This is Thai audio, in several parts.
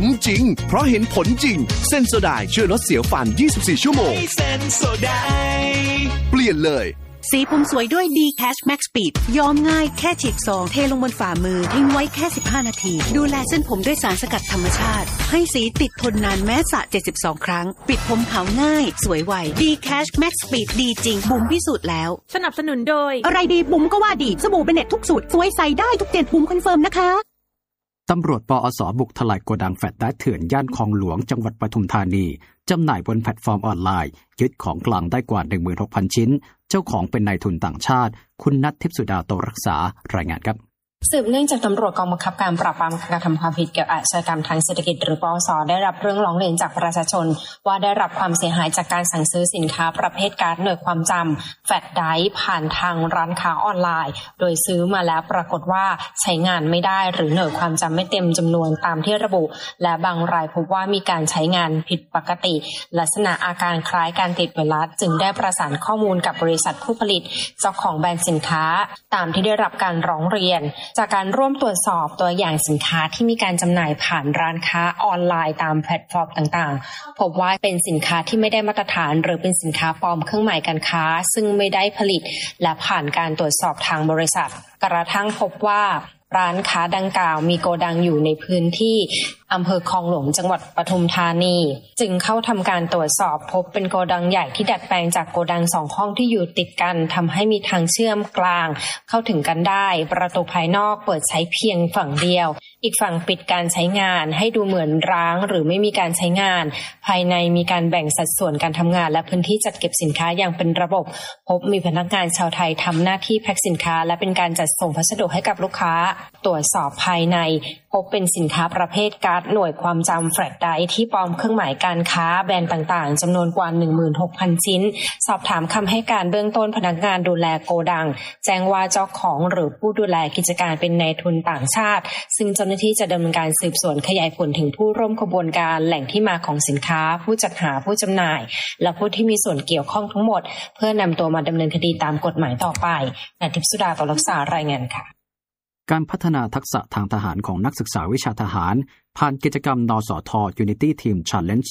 คุ้มจริงเพราะเห็นผลจริงเซนโซไดช่วยลดเสียวฟัน24ชั่วโมงเซนโซไดเปลี่ยนเลยสีผมสวยด้วย D-Cash Max Speed ย้อมง่ายแค่ฉีกซองเทลงบนฝ่ามือทิ้งไว้แค่15นาทีดูแลเส้นผมด้วยสารสกัดธรรมชาติให้สีติดทนนานแม้สระ72ครั้งปิดผมขาวง่ายสวยไว D-Cash Max Speed ดีจริงบุ๋มพิสูจน์แล้วสนับสนุนโดยอะไรดีบุ๋มก็ว่าดีสบู่เบเน็ตทุกสูตรสวยใส่ได้ทุกเจ็ดบุ๋มคอนเฟิร์มนะคะตำรวจปอสบุกทลายโกดังแฟลชไดรฟ์เถื่อนย่านคลองหลวงจังหวัดปทุมธานีจำหน่ายบนแพลตฟอร์มออนไลน์ยึดของกลางได้กว่า 16,000 ชิ้นเจ้าของเป็นนายทุนต่างชาติคุณณัฐ ทิพย์สุดาโตรักษารายงานครับสืบเนื่องจากตำรวจกองบังคับการปราบปรามการกระทำความผิดเกี่ยวกับอาชญากรรมทางเศรษฐกิจหรือปอสได้รับเรื่องร้องเรียนจากประชาชนว่าได้รับความเสียหายจากการสั่งซื้อสินค้าประเภทการ์ดหน่วยความจำแฟลชไดรฟ์ผ่านทางร้านค้าออนไลน์โดยซื้อมาแล้วปรากฏว่าใช้งานไม่ได้หรือหน่วยความจำไม่เต็มจำนวนตามที่ระบุและบางรายพบว่ามีการใช้งานผิดปกติลักษณะอาการคล้ายการติดไวรัสจึงได้ประสานข้อมูลกับบริษัทผู้ผลิตเจ้าของแบรนด์สินค้าตามที่ได้รับการร้องเรียนจากการร่วมตรวจสอบตัวอย่างสินค้าที่มีการจำหน่ายผ่านร้านค้าออนไลน์ตามแพลตฟอร์มต่างๆพบว่าเป็นสินค้าที่ไม่ได้มาตรฐานหรือเป็นสินค้าปลอมเครื่องหมายการค้าซึ่งไม่ได้ผลิตและผ่านการตรวจสอบทางบริษัทกระทั่งพบว่าร้านค้าดังกล่าวมีโกดังอยู่ในพื้นที่อำเภอคลองหลวงจังหวัดปทุมธานีจึงเข้าทำการตรวจสอบพบเป็นโกดังใหญ่ที่ดัดแปลงจากโกดัง2ห้องที่อยู่ติดกันทำให้มีทางเชื่อมกลางเข้าถึงกันได้ประตูภายนอกเปิดใช้เพียงฝั่งเดียวอีกฝั่งปิดการใช้งานให้ดูเหมือนร้างหรือไม่มีการใช้งานภายในมีการแบ่งสัดส่วนการทำงานและพื้นที่จัดเก็บสินค้าอย่างเป็นระบบพบมีพนักงานชาวไทยทำหน้าที่แพ็คสินค้าและเป็นการจัดส่งพัสดุให้กับลูกค้าตรวจสอบภายในพบเป็นสินค้าประเภทการ์ดหน่วยความจำแฟลชไดรฟ์ที่ปลอมเครื่องหมายการค้าแบรนด์ต่างๆจำนวนกว่า 16,000 ชิ้นสอบถามคำให้การเบื้องต้นพนักงานดูแลโกดังแจ้งว่าเจ้าของหรือผู้ดูแลกิจการเป็นนายทุนต่างชาติซึ่งเจ้าหน้าที่จะดำเนินการสืบสวนขยายผลถึงผู้ร่วมขบวนการแหล่งที่มาของสินค้าผู้จัดหาผู้จำหน่ายและผู้ที่มีส่วนเกี่ยวข้องทั้งหมดเพื่อนำตัวมาดำเนินคดีตามกฎหมายต่อไปณ ทิพย์สุดาโตรักษารายงานค่ะการพัฒนาทักษะทางทหารของนักศึกษาวิชาทหารผ่านกิจกรรมนสท Unity Team Challenge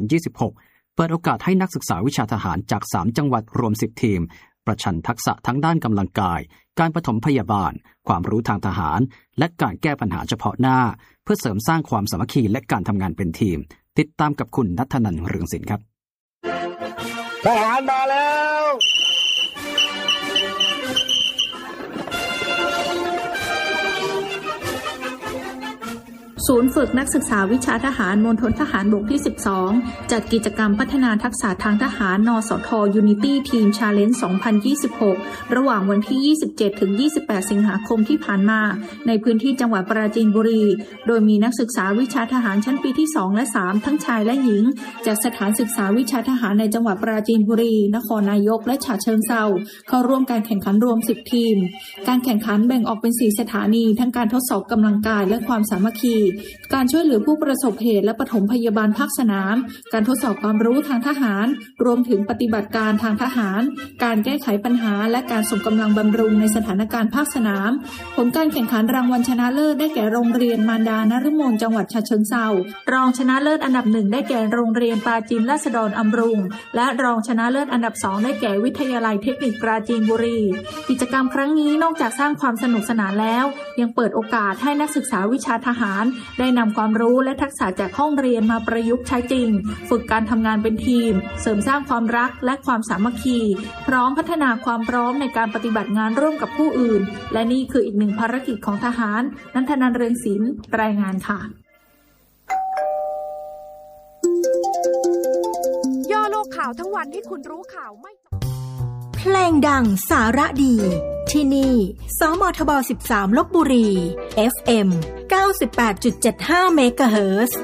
2026 เปิดโอกาสให้นักศึกษาวิชาทหารจาก3จังหวัดรวม10ทีมประชันทักษะทั้งด้านกำลังกายการปฐมพยาบาลความรู้ทางทหารและการแก้ปัญหาเฉพาะหน้าเพื่อเสริมสร้างความสามัคคีและการทำงานเป็นทีมติดตามกับคุณณัฐนันท์ เรืองศิลป์ครับทหารมาแล้วศูนย์ฝึกนักศึกษาวิชาทหารมณฑลทหารบกที่12จัดกิจกรรมพัฒนาทักษะทางทหารนสท Unity Team Challenge 2026 ระหว่างวันที่27ถึง28สิงหาคมที่ผ่านมาในพื้นที่จังหวัดปราจีนบุรีโดยมีนักศึกษาวิชาทหารชั้นปีที่2และ3ทั้งชายและหญิงจากสถานศึกษาวิชาทหารในจังหวัดปราจีนบุรีนครนายกและฉะเชิงเทราเข้าร่วมการแข่งขันรวม10ทีมการแข่งขันแบ่งออกเป็น4สถานีทั้งการทดสอบกำลังกายและความสามัคคีการช่วยเหลือผู้ประสบเหตุและปฐมพยาบาลภาคสนามการทดสอบความรู้ทางทหารรวมถึงปฏิบัติการทางทหารการแก้ไขปัญหาและการส่งกำลังบำรุงในสถานการณ์ภาคสนามผลการแข่งขันรางวัลชนะเลิศได้แก่โรงเรียนมารดานฤมลจังหวัดฉะเชิงเทรารองชนะเลิศอันดับ1ได้แก่โรงเรียนปราจีนราษฎรอำรุงและรองชนะเลิศอันดับ2ได้แก่วิทยาลัยเทคนิคปราจีนบุรีกิจกรรมครั้งนี้นอกจากสร้างความสนุกสนานแล้วยังเปิดโอกาสให้นักศึกษาวิชาทหารได้นำความรู้และทักษะจากห้องเรียนมาประยุกต์ใช้จริงฝึกการทำงานเป็นทีมเสริมสร้างความรักและความสามัคคีพร้อมพัฒนาความพร้อมในการปฏิบัติงานร่วมกับผู้อื่นและนี่คืออีกหนึ่งภารกิจของทหารณัฐนันท์ เรืองศิลป์รายงานค่ะย่อโลกข่าวทั้งวันให้คุณรู้ข่าวไม่เพลงดังสาระดีที่นี่สมทบ13ลพบุรี FM 98.75 เมกะเฮิรตซ์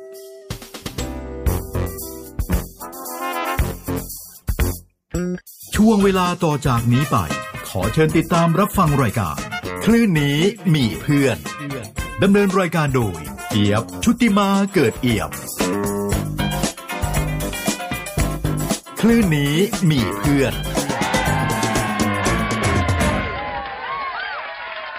ช่วงเวลาต่อจากนี้ไปขอเชิญติดตามรับฟังรายการคลื่นนี้มีเพื่อนดำเนินรายการโดยเอียบชุติมาเกิดเอี่ยมคลื่นนี้มีเพื่อน